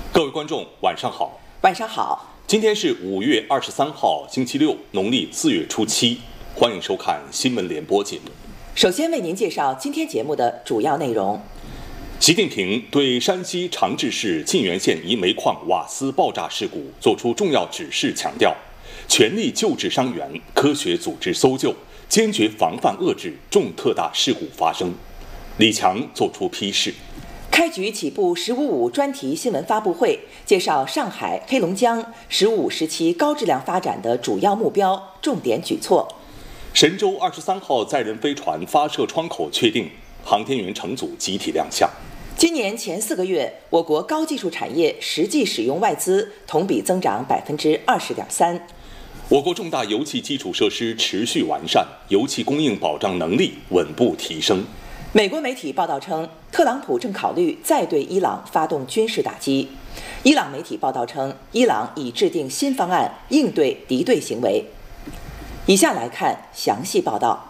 各位观众，晚上好。 晚上好。 今天是5月23号，星期六，农历4月初7。欢迎收看新闻联播节目。 首先为您介绍今天节目的主要内容。 习近平对山西长治市沁源县一煤矿瓦斯爆炸事故作出重要指示，强调全力救治伤员，科学组织搜救，坚决防范遏制重特大事故发生。李强作出批示。 开局起步“15+5”专题新闻发布会，介绍上海、黑龙江“15+5”时期高质量发展的主要目标、重点举措。 神舟23号载人飞船发射窗口确定，航天员乘组集体亮相。 今年前4个月，我国高技术产业实际使用外资同比增长20.3%。 我国重大油气基础设施持续完善，油气供应保障能力稳步提升。 美国媒体报道称，特朗普正考虑再对伊朗发动军事打击。伊朗媒体报道称，伊朗已制定新方案应对敌对行为。以下来看详细报道。